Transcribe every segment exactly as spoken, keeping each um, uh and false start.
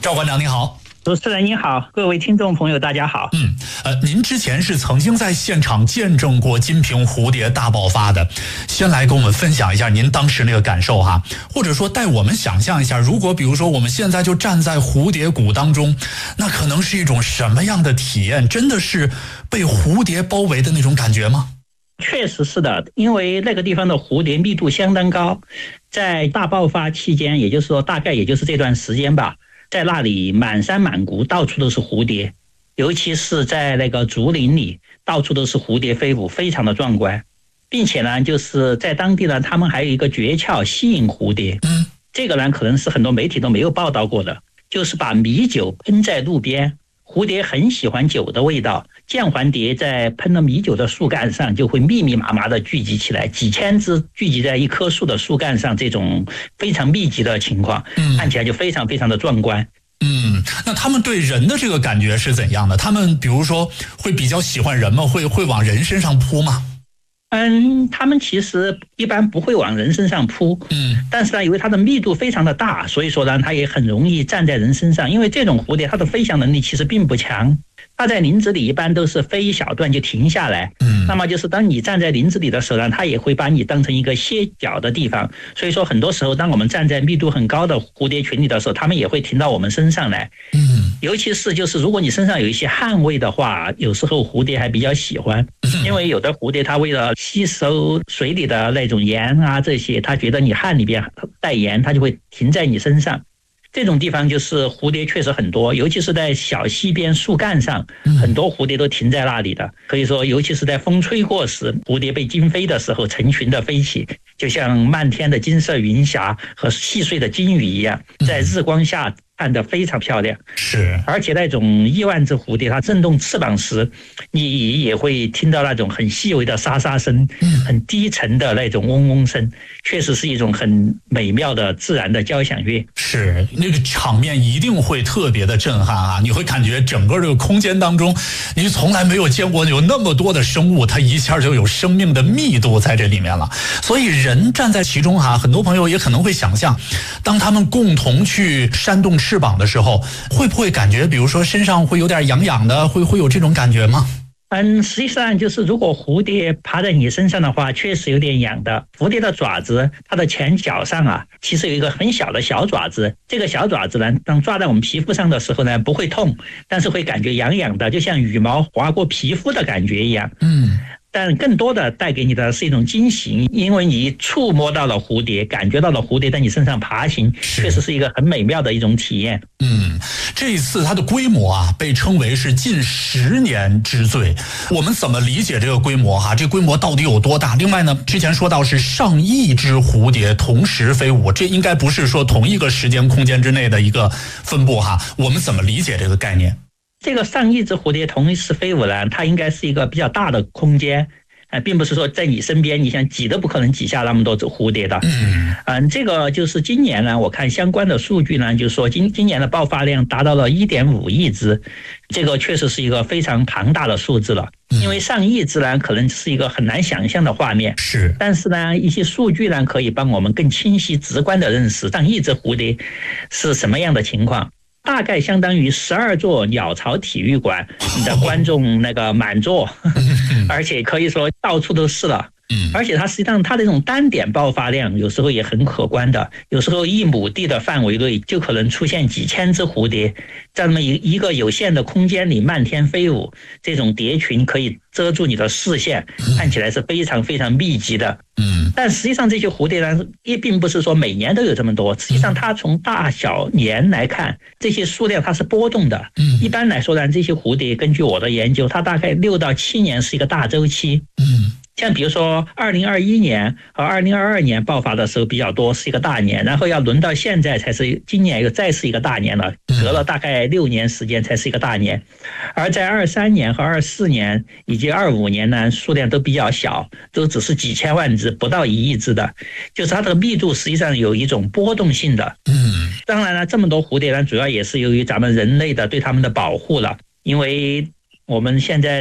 赵馆长您好。 主持人您好，各位听众朋友大家好。 嗯，呃，您之前是曾经在现场见证过金瓶蝴蝶大爆发的，先来跟我们分享一下您当时那个感受哈，或者说带我们想象一下，如果比如说我们现在就站在蝴蝶谷当中，那可能是一种什么样的体验？真的是被蝴蝶包围的那种感觉吗？ 确实是的，因为那个地方的蝴蝶密度相当高，在大爆发期间，也就是说大概也就是这段时间吧，在那里满山满谷到处都是蝴蝶，尤其是在那个竹林里，到处都是蝴蝶飞舞，非常的壮观。并且呢，就是在当地呢，他们还有一个诀窍吸引蝴蝶。嗯，这个呢可能是很多媒体都没有报道过的，就是把米酒喷在路边，蝴蝶很喜欢酒的味道，绛环蝶在喷了米酒的树干上就会密密麻麻的聚集起来，几千只聚集在一棵树的树干上，这种非常密集的情况，看起来就非常非常的壮观。 嗯，那他们对人的这个感觉是怎样的？他们比如说会比较喜欢人吗？会会往人身上扑吗？ 嗯，他们其实一般不会往人身上扑，嗯，但是呢，因为它的密度非常的大，所以说呢，它也很容易站在人身上。因为这种蝴蝶它的飞翔能力其实并不强，它在林子里一般都是飞一小段就停下来，嗯，那么就是当你站在林子里的时候呢，它也会把你当成一个歇脚的地方。所以说很多时候，当我们站在密度很高的蝴蝶群里的时候，它们也会停到我们身上来，嗯，尤其是就是如果你身上有一些汗味的话，有时候蝴蝶还比较喜欢，因为有的蝴蝶它为了吸收水里的那种盐啊这些，它觉得你汗里边带盐，它就会停在你身上。这种地方就是蝴蝶确实很多，尤其是在小溪边树干上，很多蝴蝶都停在那里的。可以说尤其是在风吹过时，蝴蝶被惊飞的时候，成群的飞起，就像漫天的金色云霞和细碎的金鱼一样，在日光下看得非常漂亮。 是， 而且那种亿万只蝴蝶它震动翅膀时，你也会听到那种很细微的沙沙声，很低沉的那种嗡嗡声，确实是一种很美妙的自然的交响乐。 是，那个场面一定会特别的震撼啊！你会感觉整个这个空间当中，你从来没有见过有那么多的生物，它一下就有生命的密度在这里面了。所以人站在其中哈、啊，很多朋友也可能会想象，当他们共同去扇动翅膀的时候，会不会感觉比如说身上会有点痒痒的，会会有这种感觉吗？ 嗯，实际上就是如果蝴蝶爬在你身上的话，确实有点痒的。蝴蝶的爪子，它的前脚上啊，其实有一个很小的小爪子。这个小爪子呢，当抓在我们皮肤上的时候呢，不会痛，但是会感觉痒痒的，就像羽毛划过皮肤的感觉一样。嗯。但更多的带给你的是一种惊喜，因为你触摸到了蝴蝶，感觉到了蝴蝶在你身上爬行，确实是一个很美妙的一种体验。 嗯，这一次它的规模啊，被称为是近十年之最。我们怎么理解这个规模哈、啊？这规模到底有多大？另外呢，之前说到是上亿只蝴蝶同时飞舞，这应该不是说同一个时间空间之内的一个分布哈。我们怎么理解这个概念？ 这个上亿只蝴蝶同时飞舞呢，它应该是一个比较大的空间，呃，并不是说在你身边，你想挤都不可能挤下那么多只蝴蝶的。嗯，嗯，这个就是今年呢，我看相关的数据呢，就是说今今年的爆发量达到了 一点五亿只，这个确实是一个非常庞大的数字了。因为上亿只呢，可能是一个很难想象的画面。 是， 但是呢，一些数据呢，可以帮我们更清晰、直观的认识上亿只蝴蝶是什么样的情况。大概相当于十二座鸟巢体育馆的观众那个满座，而且可以说到处都是了。而且它实际上它的这种单点爆发量有时候也很可观的，有时候一亩地的范围内就可能出现几千只蝴蝶，在那么一个有限的空间里漫天飞舞，这种蝶群可以遮住你的视线，看起来是非常非常密集的。嗯，但实际上这些蝴蝶呢，也并不是说每年都有这么多，实际上它从大小年来看，这些数量它是波动的。嗯，一般来说呢，这些蝴蝶根据我的研究，它大概六到七年是一个大周期。嗯。像比如说二零二一年和二零二二年爆发的时候比较多，是一个大年，然后要轮到现在才是今年又再是一个大年了，隔了大概六年时间才是一个大年。而在二三年和二四年以及二五年呢，数量都比较小，都只是几千万只，不到一亿只的，就是它的密度实际上有一种波动性的。嗯，当然了，这么多蝴蝶呢，主要也是由于咱们人类的对它们的保护了，因为我们现在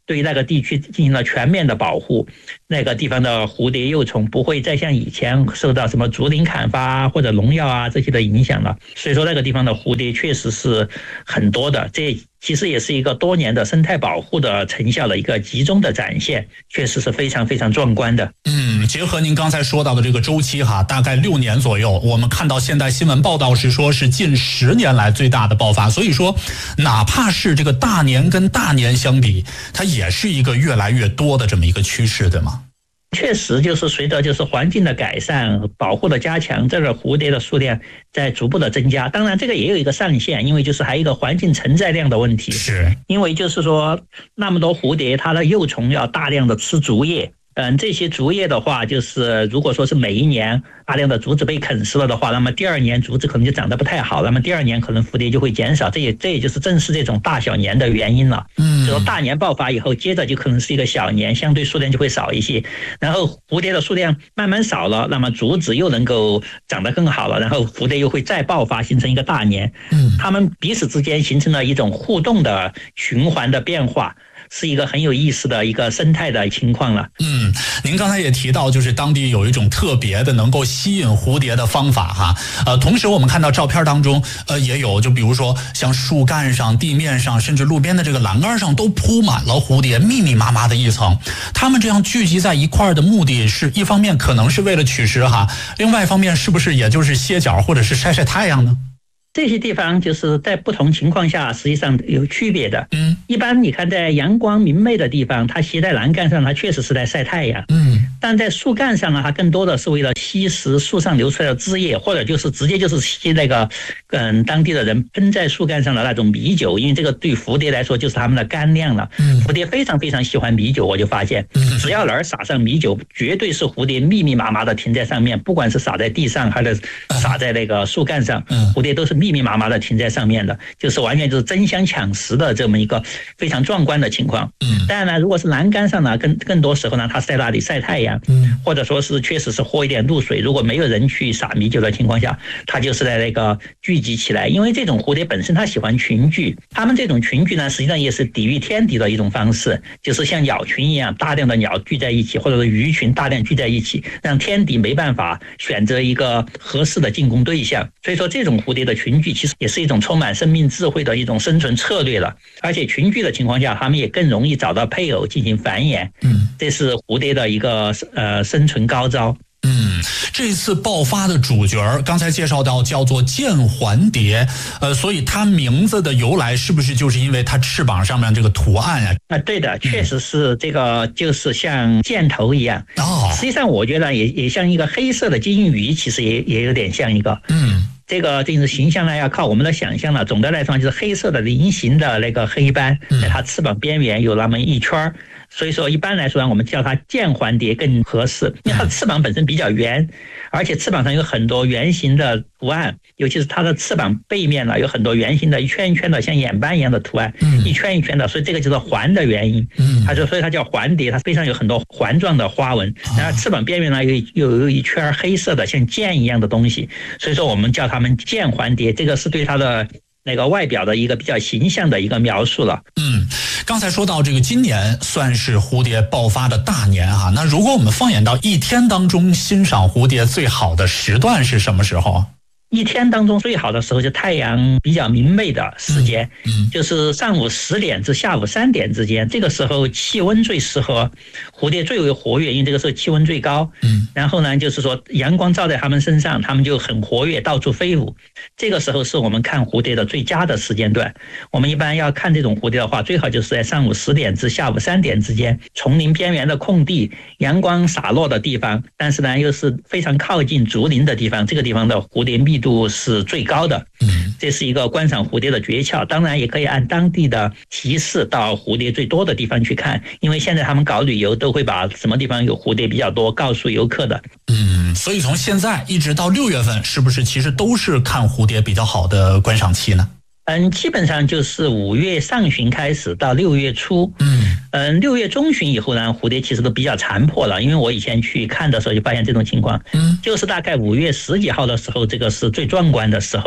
对于那个地区进行了全面的保护，那个地方的蝴蝶幼虫不会再像以前受到什么竹林砍伐或者农药啊这些的影响了。所以说那个地方的蝴蝶确实是很多的，这其实也是一个多年的生态保护的成效的一个集中的展现，确实是非常非常壮观的。 嗯，结合您刚才说到的这个周期哈，大概六年左右，我们看到现在新闻报道是说是近十年来最大的爆发，所以说哪怕是这个大年跟大年相比，它也是一个越来越多的这么一个趋势，对吗？ 确实，就是随着就是环境的改善、保护的加强，这个蝴蝶的数量在逐步的增加。当然，这个也有一个上限，因为就是还有一个环境承载量的问题。 是， 因为就是说那么多蝴蝶，它的幼虫要大量的吃竹叶。嗯，这些竹叶的话，就是如果说是每一年大量的竹子被啃食了的话，那么第二年竹子可能就长得不太好，那么第二年可能蝴蝶就会减少，这也这也就是正是这种大小年的原因了。嗯，就说大年爆发以后，接着就可能是一个小年，相对数量就会少一些，然后蝴蝶的数量慢慢少了，那么竹子又能够长得更好了，然后蝴蝶又会再爆发，形成一个大年。嗯，它们彼此之间形成了一种互动的循环的变化。是一个很有意思的一个生态的情况了。 嗯，您刚才也提到，就是当地有一种特别的能够吸引蝴蝶的方法哈。呃，同时我们看到照片当中，呃，也有就比如说像树干上、地面上，甚至路边的这个栏杆上都铺满了蝴蝶，密密麻麻的一层。它们这样聚集在一块儿的目的是一方面可能是为了取食哈，另外一方面是不是也就是歇脚或者是晒晒太阳呢？ 这些地方就是在不同情况下实际上有区别的。嗯，一般你看在阳光明媚的地方，它携在栏杆上，它确实是在晒太阳。嗯，但在树干上呢，它更多的是为了吸食树上流出来的汁液，或者就是直接就是吸那个嗯当地的人喷在树干上的那种米酒，因为这个对蝴蝶来说就是它们的干粮了。嗯，蝴蝶非常非常喜欢米酒，我就发现，只要哪儿撒上米酒，绝对是蝴蝶密密麻麻的停在上面，不管是撒在地上还是撒在那个树干上，蝴蝶都是密密麻麻的停在上面的，就是完全就是争相抢食的这么一个非常壮观的情况。嗯，当然呢，如果是栏杆上呢，更更多时候呢，它是在那里晒太阳，嗯，或者说是确实是喝一点露水。如果没有人去撒米酒的情况下，它就是在那个聚集起来。因为这种蝴蝶本身它喜欢群聚，它们这种群聚呢，实际上也是抵御天敌的一种方式，就是像鸟群一样，大量的鸟聚在一起，或者是鱼群大量聚在一起，让天敌没办法选择一个合适的进攻对象。所以说，这种蝴蝶的群聚其实也是一种充满生命智慧的一种生存策略了。而且群聚的情况下，它们也更容易找到配偶进行繁衍。嗯，这是蝴蝶的一个呃生存高招。 嗯，这次爆发的主角刚才介绍到叫做剑环蝶，呃，所以它名字的由来是不是就是因为它翅膀上面这个图案呀？ 啊，对的，确实是这个，就是像箭头一样。哦，实际上我觉得也也像一个黑色的金鱼，其实也也有点像一个。嗯。这个这个形象呢，要靠我们的想象了。总的来说，就是黑色的菱形的那个黑斑，在它翅膀边缘有那么一圈儿。所以说，一般来说呢，我们叫它剑环蝶更合适，因为它的翅膀本身比较圆，而且翅膀上有很多圆形的图案，尤其是它的翅膀背面呢，有很多圆形的一圈一圈的像眼斑一样的图案，一圈一圈的，所以这个就是环的原因。它就所以它叫环蝶，它背上有很多环状的花纹，然后翅膀边缘呢有有有一圈黑色的像剑一样的东西，所以说我们叫它们剑环蝶，这个是对它的那个外表的一个比较形象的一个描述了。 嗯，刚才说到这个今年算是蝴蝶爆发的大年哈，那如果我们放眼到一天当中欣赏蝴蝶最好的时段是什么时候？ 一天当中最好的时候就太阳比较明媚的时间，嗯嗯、就是上午十点至下午三点之间，这个时候气温最适合，蝴蝶最为活跃，因为这个时候气温最高。嗯，然后呢，就是说阳光照在它们身上，它们就很活跃，到处飞舞。这个时候是我们看蝴蝶的最佳的时间段。我们一般要看这种蝴蝶的话，最好就是在上午十点至下午三点之间，丛林边缘的空地，阳光洒落的地方，但是呢又是非常靠近竹林的地方，这个地方的蝴蝶密度度是最高的，这是一个观赏蝴蝶的诀窍。当然也可以按当地的提示到蝴蝶最多的地方去看，因为现在他们搞旅游都会把什么地方有蝴蝶比较多告诉游客的。 嗯，所以从现在一直到六月份，是不是其实都是看蝴蝶比较好的观赏期呢？ 嗯，基本上就是五月上旬开始到六月初。嗯嗯，六月中旬以后呢，蝴蝶其实都比较残破了，因为我以前去看的时候就发现这种情况。嗯，就是大概五月十几号的时候，这个是最壮观的时候。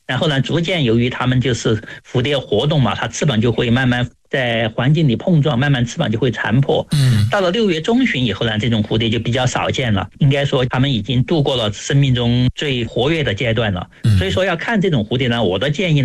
然后呢，逐渐由于它们就是蝴蝶活动嘛，它翅膀就会慢慢在环境里碰撞，慢慢翅膀就会残破。 嗯， 到了六月中旬以后呢，这种蝴蝶就比较少见了。应该说，它们已经度过了生命中最活跃的阶段了。所以说，要看这种蝴蝶呢，我的建议呢。